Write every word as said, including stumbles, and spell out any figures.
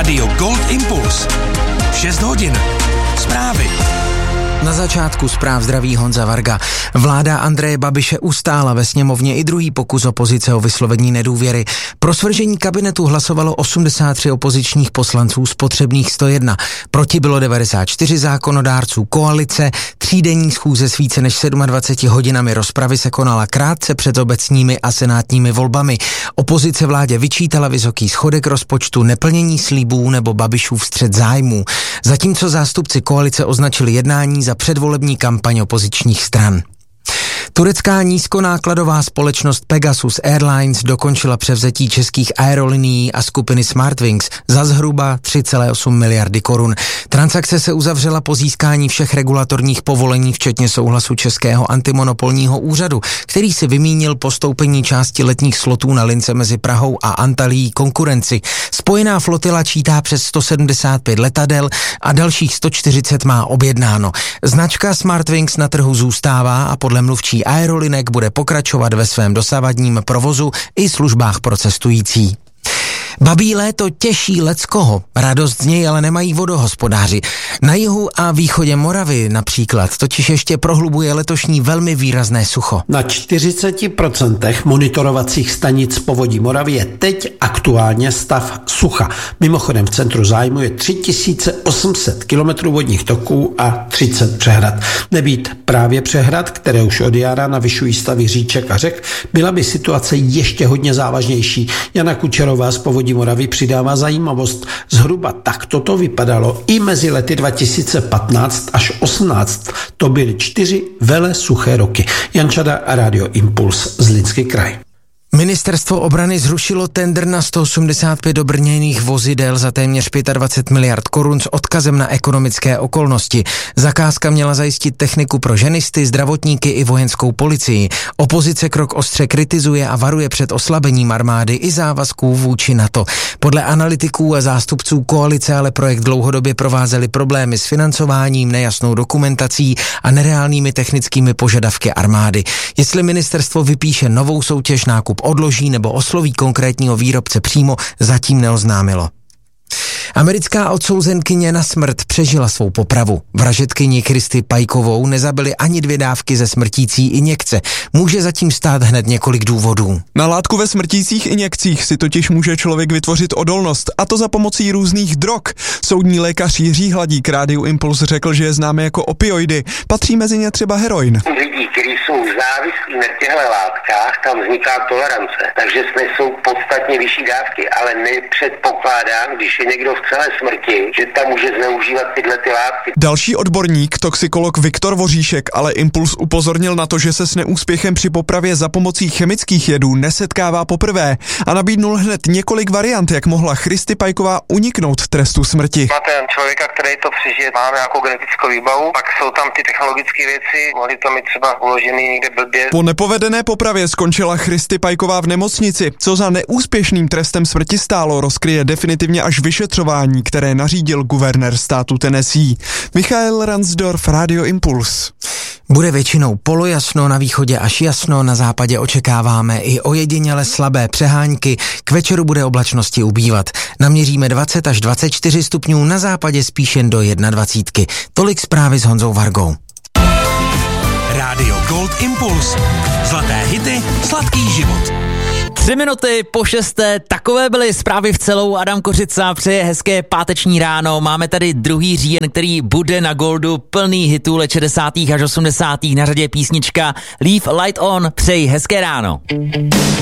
Rádio Gold Impuls. šest hodin. Zprávy. Na začátku zpráv zdraví Honza Varga. Vláda Andreje Babiše ustála ve sněmovně i druhý pokus opozice o vyslovení nedůvěry. Pro svržení kabinetu hlasovalo osmdesát tři opozičních poslanců z potřebných sto jedna. Proti bylo devadesát čtyři zákonodárců koalice. Třídenní schůze s více než dvaceti sedmi hodinami rozpravy se konala krátce před obecními a senátními volbami. Opozice vládě vyčítala vysoký schodek rozpočtu, neplnění slibů nebo Babišův střet zájmů. Zatímco zástupci koalice označili jednání za předvolební kampaň opozičních stran. Turecká nízkonákladová společnost Pegasus Airlines dokončila převzetí českých aerolinií a skupiny Smartwings za zhruba tři celé osm miliardy korun. Transakce se uzavřela po získání všech regulatorních povolení, včetně souhlasu Českého antimonopolního úřadu, který si vymínil postoupení části letních slotů na lince mezi Prahou a Antalyí konkurenci. Spojená flotila čítá přes sto sedmdesát pět letadel a dalších sto čtyřicet má objednáno. Značka Smartwings na trhu zůstává a podle mluvčí aerolinek bude pokračovat ve svém dosavadním provozu i službách pro cestující. Babí léto těší leckoho, radost z něj ale nemají vodohospodáři. Na jihu a východě Moravy například totiž ještě prohlubuje letošní velmi výrazné sucho. Na čtyřiceti procentech monitorovacích stanic povodí Moravy je teď aktuálně stav sucha. Mimochodem v centru zájmu je tři tisíce osm set kilometrů vodních toků a třicet přehrad. Nebýt právě přehrad, které už od jara navyšují stavy říček a řek, byla by situace ještě hodně závažnější. Jana Kučerová z povodí Moravy přidává zajímavost. Zhruba takto to vypadalo i mezi lety dva tisíce patnáct až osmnáct. To byly čtyři vele suché roky. Jan Čada a Rádio Impuls, Zlínský kraj. Ministerstvo obrany zrušilo tendr na sto osmdesát pět obrněných vozidel za téměř dvacet pět miliard korun s odkazem na ekonomické okolnosti. Zakázka měla zajistit techniku pro ženisty, zdravotníky i vojenskou policii. Opozice krok ostře kritizuje a varuje před oslabením armády i závazků vůči NATO. Podle analytiků a zástupců koalice ale projekt dlouhodobě provázely problémy s financováním, nejasnou dokumentací a nereálnými technickými požadavky armády. Jestli ministerstvo vypíše novou soutěž, nákup odloží nebo osloví konkrétního výrobce přímo, zatím neoznámilo. Americká odsouzenkyně na smrt přežila svou popravu. Vražedkyni Kristy Pajkovou nezabily ani dvě dávky ze smrtící injekce. Může zatím stát hned několik důvodů. Na látku ve smrtících injekcích si totiž může člověk vytvořit odolnost, a to za pomocí různých drog. Soudní lékař Jiří Hladík Rádiu Impuls řekl, že je známe jako opioidy. Patří mezi ně třeba heroin. Lidí, kteří jsou závislí na těchto látkách, tam vzniká tolerance, takže jsou podstatně vyšší dávky, ale nepředpokládám, když je někdo v celé smrti, že tam může zneužívat tyhle ty látky. Další odborník, toxikolog Viktor Voříšek, ale Impuls upozornil na to, že se s neúspěchem při popravě za pomocí chemických jedů nesetkává poprvé a nabídnul hned několik variant, jak mohla Kristy Pajková uniknout trestu smrti. Máte člověka, který to přežije, má nějakou genetickou výbavu, pak jsou tam ty technologické věci, mohli to mít třeba uložený někde blbě. Po nepovedené popravě skončila Kristy Pajková v nemocnici. Co za neúspěšným trestem smrti stálo, rozkryje definitivně až vyšetřování, které nařídil guvernér státu Tennessee. Michael Ransdorf, Radio Impuls. Bude většinou polojasno, na východě až jasno, na západě očekáváme i ojediněle slabé přehánky, k večeru bude oblačnosti ubývat. Naměříme dvacet až dvacet čtyři stupňů, na západě spíš jen do dvacet jedna. Tolik zprávy s Honzou Vargou. Rádio Gold Impuls. Zlaté hity, sladký život. Tři minuty po šesté, takové byly zprávy v celou. Adam Kořica přeje hezké páteční ráno. Máme tady druhý říjen, který bude na Goldu plný hitů let šedesátých až osmdesátých. Na řadě písnička Leave Light On. Přeji hezké ráno.